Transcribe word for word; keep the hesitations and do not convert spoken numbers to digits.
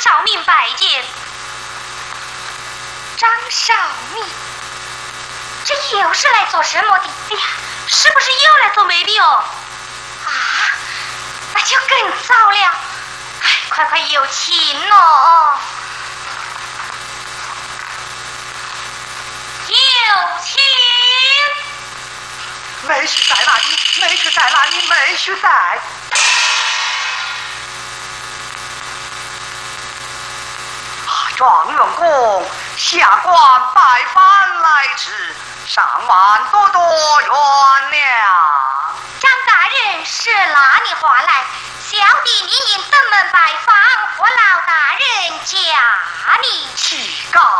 少民拜见。张少民，这又是来做什么的？哎呀，是不是又来做媒的哦？啊，那就更糟了。哎，快快有请哦！有请。 没事在哪里？没事在哪里？没事在。啊，状元公，下官拜访来迟，上万多多冤了。 张大人是拉你话来，小弟理应登门拜访，何劳大人驾你。 岂敢